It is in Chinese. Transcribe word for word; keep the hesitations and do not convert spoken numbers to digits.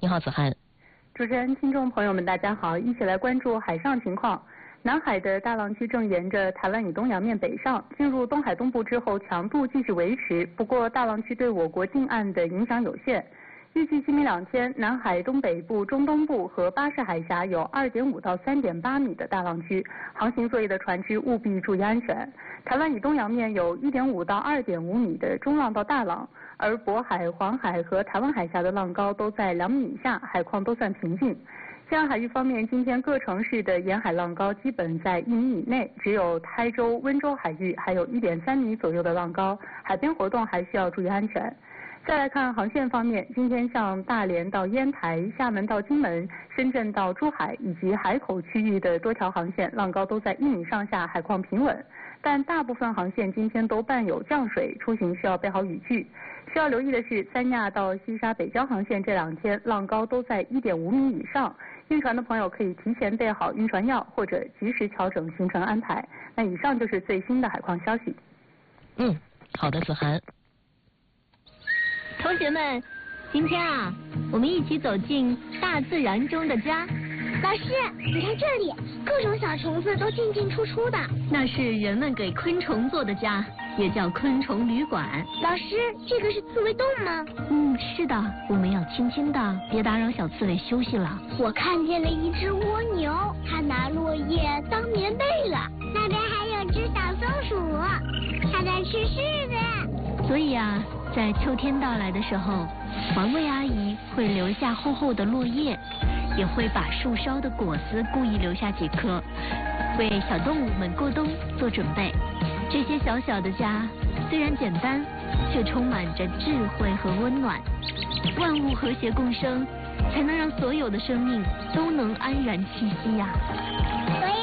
你好，子涵。 主持人、听众朋友们，大家好，一起来关注海上情况。南海的大浪区正沿着台湾以东洋面北上，进入东海东部之后，强度继续维持。不过，大浪区对我国近岸的影响有限。预计今明两天，南海东北部、中东部和巴士海峡有二点五到三点八米的大浪区，航行作业的船只务必注意安全。台湾以东洋面有一点五到二点五米的中浪到大浪，而渤海、黄海和台湾海峡的浪高都在两米以下，海况都算平静。西岸海域方面，今天各城市的沿海浪高基本在一米以内，只有台州、温州海域还有一点三米左右的浪高，海边活动还需要注意安全。再来看航线方面，今天像大连到烟台、厦门到金门、深圳到珠海以及海口区域的多条航线，浪高都在一米上下，海况平稳。但大部分航线今天都伴有降水，出行需要备好雨具。需要留意的是，三亚到西沙北礁航线这两天浪高都在一点五米以上，晕船的朋友可以提前备好晕船药，或者及时调整行程安排。那以上就是最新的海况消息。 嗯，好的，子涵。 同学们，今天啊，我们一起走进大自然中的家。 老师，你看这里，各种小虫子都进进出出的。 那是人们给昆虫做的家，也叫昆虫旅馆。 老师，这个是刺猬洞吗？ 嗯，是的，我们要轻轻的，别打扰小刺猬休息了。 我看见了一只蜗牛，它拿落叶当棉被了。那边还有只小松鼠，它在吃柿子。 所以啊，在秋天到来的时候，环卫阿姨会留下厚厚的落叶，也会把树梢的果子故意留下几颗，为小动物们过冬做准备。这些小小的家虽然简单，却充满着智慧和温暖。万物和谐共生，才能让所有的生命都能安然栖息呀。